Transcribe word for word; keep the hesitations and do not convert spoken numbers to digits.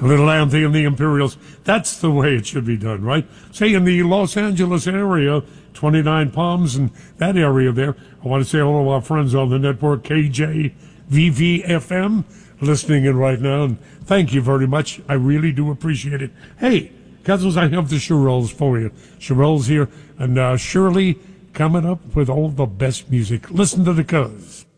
Little Anthony and the Imperials. That's the way it should be done, right? Say in the Los Angeles area, twenty-nine Palms and that area there. I want to say hello to our friends on the network, K J V V F M, listening in right now. And thank you very much. I really do appreciate it. Hey, cousins, I have the Shirelles for you. Shirelles here. And uh, Shirley coming up with all the best music. Listen to the cuz.